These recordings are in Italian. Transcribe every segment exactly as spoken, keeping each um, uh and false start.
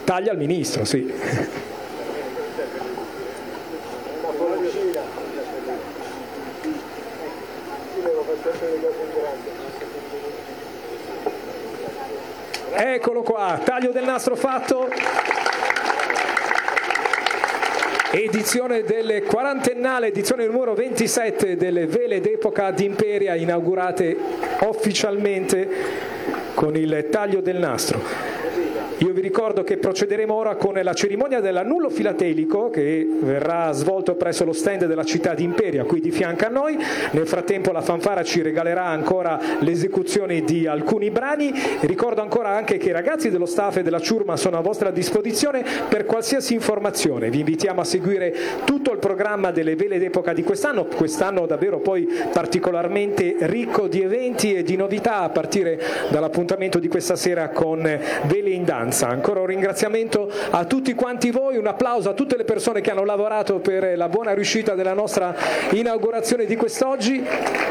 taglia al ministro, sì. Eccolo qua, taglio del nastro fatto. Edizione del quarantennale, edizione numero ventisette delle Vele d'Epoca d'Imperia, inaugurate ufficialmente con il taglio del nastro. Io vi ricordo che procederemo ora con la cerimonia dell'annullo filatelico che verrà svolto presso lo stand della città di Imperia, qui di fianco a noi. Nel frattempo la fanfara ci regalerà ancora l'esecuzione di alcuni brani. Ricordo ancora anche che i ragazzi dello staff e della ciurma sono a vostra disposizione per qualsiasi informazione. Vi invitiamo a seguire tutto il programma delle Vele d'Epoca di quest'anno, quest'anno davvero poi particolarmente ricco di eventi e di novità, a partire dall'appuntamento di questa sera con Vele in Danza. Ancora un ringraziamento a tutti quanti voi, un applauso a tutte le persone che hanno lavorato per la buona riuscita della nostra inaugurazione di quest'oggi.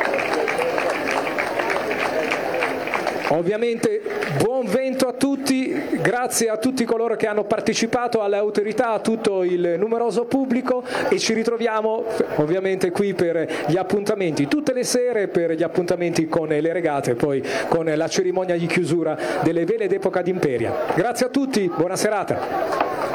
Ovviamente buon vento a tutti, grazie a tutti coloro che hanno partecipato, alle autorità, a tutto il numeroso pubblico, e ci ritroviamo ovviamente qui per gli appuntamenti tutte le sere, per gli appuntamenti con le regate, poi con la cerimonia di chiusura delle Vele d'Epoca d'Imperia. Grazie a tutti, buona serata.